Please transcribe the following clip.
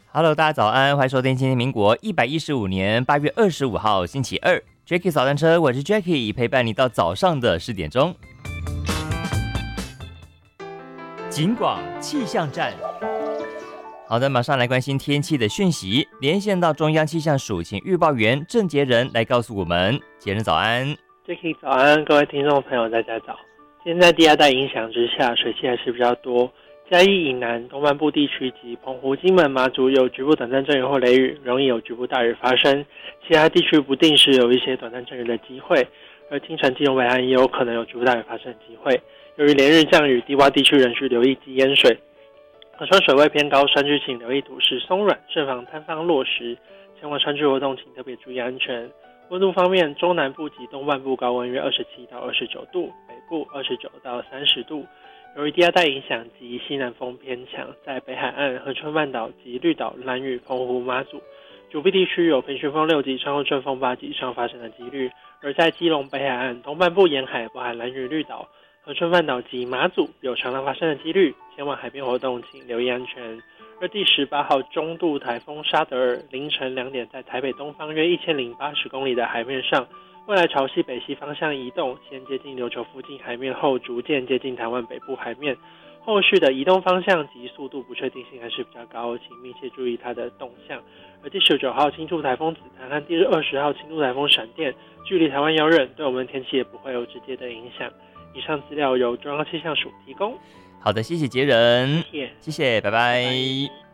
Hello，大家早安，欢迎收听今天民国115年8月25号星期二 Jackie 早餐车，我是 Jackie， 陪伴你到早上的10点钟。警广气象站，好的，马上来关心天气的讯息，连线到中央气象署，请预报员郑杰仁来告诉我们。杰仁早安。 Jackie 早安，各位听众朋友大家早。今天在低压带影响之下，水汽还是比较多，嘉义以南、东半部地区及澎湖、金门、马祖有局部短暂阵雨或雷雨，容易有局部大雨发生。其他地区不定时有一些短暂阵雨的机会，而清晨基隆北岸也有可能有局部大雨发生的机会。由于连日降雨，低洼地区仍需留意及淹水。河川水位偏高，山区请留意土石松软，慎防坍方落石。前往山区活动请特别注意安全。温度方面，中南部及东半部高温约27到29度，北部29到30度。由于低压带影响及西南风偏强，在北海岸、恒春半岛及绿岛、兰屿、澎湖、马祖主 B 地区有平均风6级、餐后阵风8级以上发生的几率；而在基隆北海岸、东半部沿海，包含兰屿、绿岛、恒春半岛及马祖有长浪发生的几率。前往海边活动请留意安全。而第18号中度台风沙德尔凌晨2点在台北东方约1080公里的海面上，未来朝西北西方向移动，先接近琉球附近海面后逐渐接近台湾北部海面，后续的移动方向及速度不确定性还是比较高，请密切注意它的动向。而第19号轻度台风紫檀和第20号轻度台风闪电距离台湾遥远，对我们天气也不会有直接的影响。以上资料由中央气象署提供。 好的，谢谢杰仁， 谢谢， 谢谢，拜拜。 拜拜。